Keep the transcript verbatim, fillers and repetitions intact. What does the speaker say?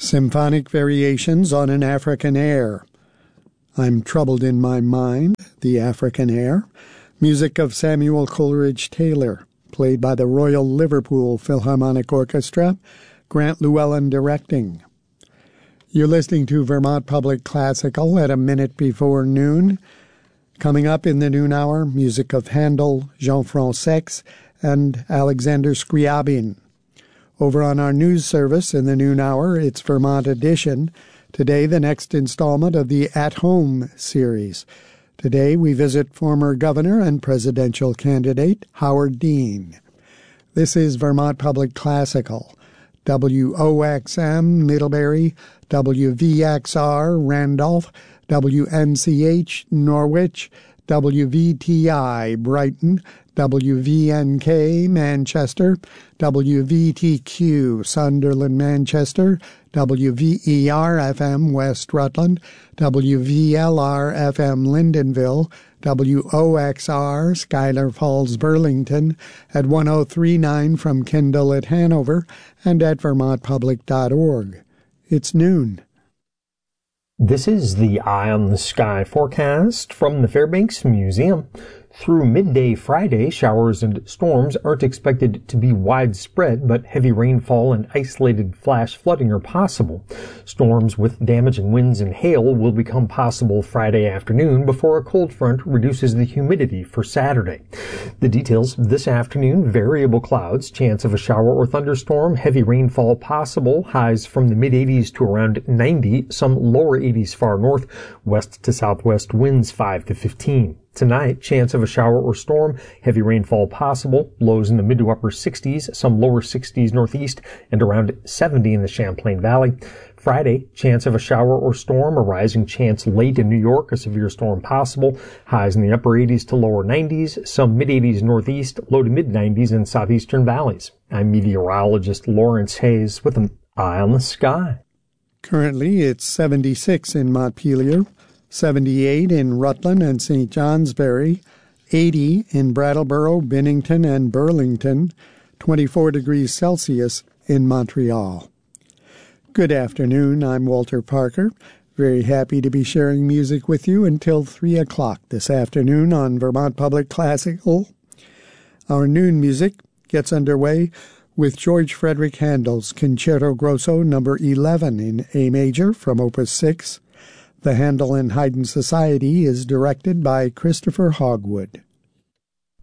Symphonic Variations on an African Air. I'm Troubled in My Mind, the African Air. Music of Samuel Coleridge Taylor, played by the Royal Liverpool Philharmonic Orchestra, Grant Llewellyn directing. You're listening to Vermont Public Classical at a minute before noon. Coming up in the noon hour, music of Handel, Jean-Françaix, and Alexander Scriabin. Over on our news service in the noon hour, it's Vermont Edition. Today, the next installment of the At Home series. Today, we visit former governor and presidential candidate Howard Dean. This is Vermont Public Classical. W O X M Middlebury, W V X R Randolph, W N C H Norwich, W V T I Brighton, W V N K Manchester, W V T Q Sunderland Manchester, W V E R F M West Rutland, W V L R F M Lyndonville, W O X R Schuyler Falls Burlington, at one oh three point nine from Kendall at Hanover, and at vermont public dot org. It's noon. This is the Eye on the Sky forecast from the Fairbanks Museum. Through midday Friday, showers and storms aren't expected to be widespread, but heavy rainfall and isolated flash flooding are possible. Storms with damaging winds and hail will become possible Friday afternoon before a cold front reduces the humidity for Saturday. The details this afternoon: variable clouds, chance of a shower or thunderstorm, heavy rainfall possible, highs from the mid eighties to around ninety, some lower eighties far north, west to southwest winds five to fifteen. Tonight, chance of a shower or storm, heavy rainfall possible, lows in the mid to upper sixties, some lower sixties northeast, and around seventy in the Champlain Valley. Friday, chance of a shower or storm, a rising chance late in New York, a severe storm possible, highs in the upper eighties to lower nineties, some mid eighties northeast, low to mid nineties in southeastern valleys. I'm meteorologist Lawrence Hayes with an Eye on the Sky. Currently, it's seventy-six in Montpelier, seventy-eight in Rutland and Saint Johnsbury, eighty in Brattleboro, Bennington, and Burlington, twenty-four degrees Celsius in Montreal. Good afternoon, I'm Walter Parker. Very happy to be sharing music with you until three o'clock this afternoon on Vermont Public Classical. Our noon music gets underway with George Frederick Handel's Concerto Grosso number eleven in A major from Opus six. The Handel and Haydn Society is directed by Christopher Hogwood.